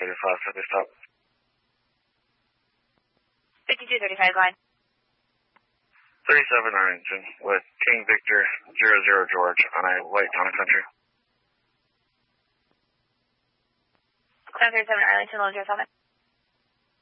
5235, subject stop. 5235, go ahead. 37 Arlington with King Victor 00 George on a white Town and Country. 737 Arlington, load your summit.